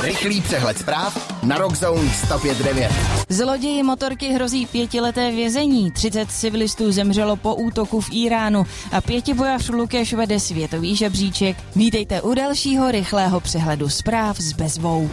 Rychlý přehled zpráv na Rockzone 105.9. Zloději motorky hrozí 5leté vězení. 30 civilistů zemřelo po útoku v Íránu a pětibojař Lukeš vede světový žebříček. Vítejte u dalšího rychlého přehledu zpráv s Bezvou.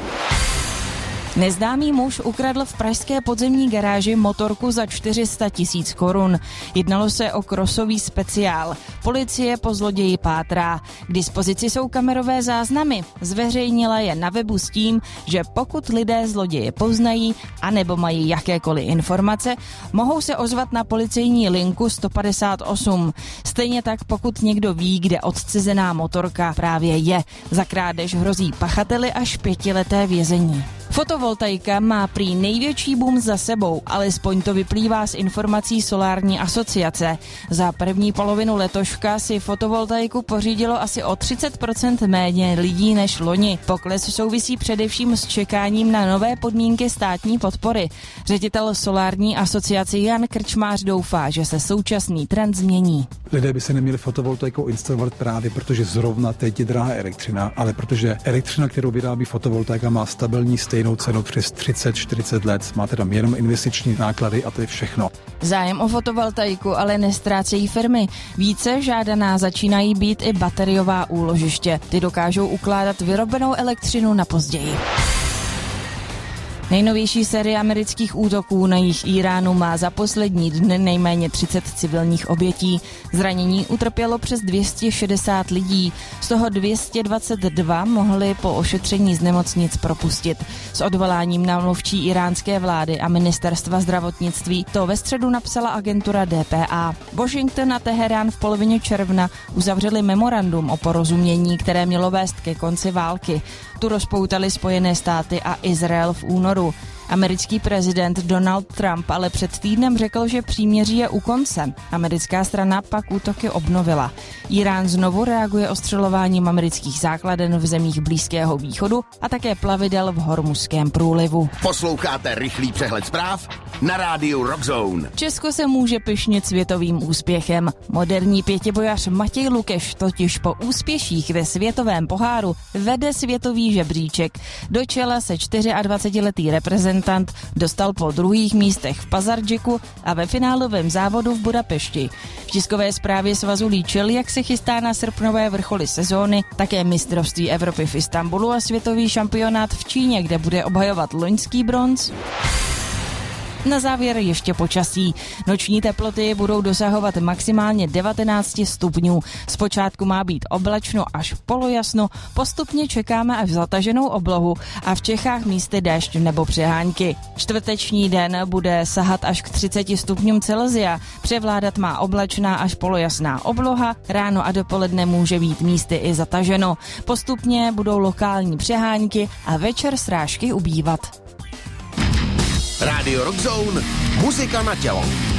Neznámý muž ukradl v pražské podzemní garáži motorku za 400 000 korun. Jednalo se o krosový speciál. Policie po zloději pátrá. K dispozici jsou kamerové záznamy. Zveřejnila je na webu s tím, že pokud lidé zloděje poznají anebo mají jakékoliv informace, mohou se ozvat na policejní linku 158. Stejně tak pokud někdo ví, kde odcizená motorka právě je. Za krádež hrozí pachateli až 5leté vězení. Fotovoltaika má prý největší boom za sebou, alespoň to vyplývá z informací Solární asociace. Za první polovinu letoška si fotovoltaiku pořídilo asi o 30% méně lidí než loni. Pokles souvisí především s čekáním na nové podmínky státní podpory. Ředitel Solární asociace Jan Krčmář doufá, že se současný trend změní. Lidé by se neměli fotovoltaikou instalovat právě protože zrovna teď je drahá elektřina, ale protože elektřina, kterou vyrábí fotovoltaika, má stabilní stejnou cenu přes 30-40 let. Máte tam jenom investiční náklady a to je všechno. Zájem o fotovoltaiku ale nestrácejí firmy. Více žádaná začínají být i bateriová úložiště. Ty dokážou ukládat vyrobenou elektřinu na později. Nejnovější série amerických útoků na jih Íránu má za poslední dny nejméně 30 civilních obětí. Zranění utrpělo přes 260 lidí, z toho 222 mohli po ošetření z nemocnic propustit. S odvoláním na mluvčí iránské vlády a ministerstva zdravotnictví to ve středu napsala agentura DPA. Washington a Teherán v polovině června uzavřeli memorandum o porozumění, které mělo vést ke konci války. Tu rozpoutali Spojené státy a Izrael v únoru. Americký prezident Donald Trump ale před týdnem řekl, že příměří je u konce. Americká strana pak útoky obnovila. Írán znovu reaguje ostřelováním amerických základen v zemích Blízkého východu a také plavidel v Hormuzském průlivu. Posloucháte rychlý přehled zpráv na rádiu Rockzone. Česko se může pyšnit světovým úspěchem. Moderní pětibojař Matěj Lukeš totiž po úspěších ve světovém poháru vede světový žebříček. Do čela se 24letý reprezentant dostal po druhých místech v Pazardžiku a ve finálovém závodu v Budapešti. V tiskové zprávě svazu líčil, jak se chystá na srpnové vrcholy sezóny, také mistrovství Evropy v Istanbulu a světový šampionát v Číně, kde bude obhajovat loňský bronz. Na závěr ještě počasí. Noční teploty budou dosahovat maximálně 19 stupňů. Zpočátku má být oblačno až polojasno, postupně čekáme až zataženou oblohu a v Čechách místy déšť nebo přehánky. Čtvrteční den bude sahat až k 30 stupňům Celsia. Převládat má oblačná až polojasná obloha, ráno a dopoledne může být místy i zataženo. Postupně budou lokální přehánky a večer srážky ubývat. Rádio Rockzone, muzika na tělo.